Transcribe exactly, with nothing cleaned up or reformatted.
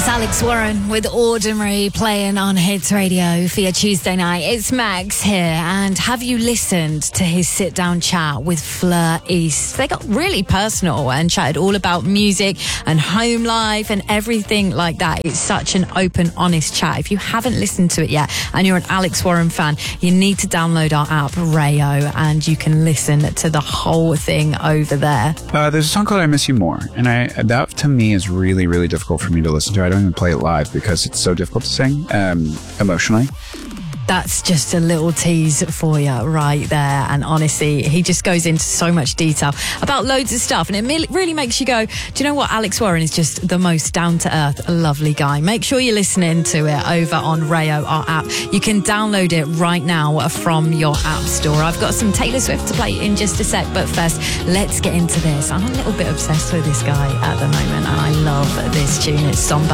That's Alex Warren with Ordinary playing on Hits Radio for your Tuesday night. It's Max here, and have you listened to his sit-down chat with Fleur East? They got really personal and chatted all about music and home life and everything like that. It's such an open, honest chat. If you haven't listened to it yet and you're an Alex Warren fan, you need to download our app, Rayo, and you can listen to the whole thing over there. Uh, there's a song called I Miss You More, and I that to me is really, really difficult for me to listen to. I don't even play it live because it's so difficult to sing um, emotionally. That's just a little tease for you right there. And honestly, he just goes into so much detail about loads of stuff. And it really makes you go, do you know what? Alex Warren is just the most down-to-earth, lovely guy. Make sure you're listening to it over on Rayo, our app. You can download it right now from your app store. I've got some Taylor Swift to play in just a sec. But first, let's get into this. I'm a little bit obsessed with this guy at the moment. And I love this tune. It's Somber.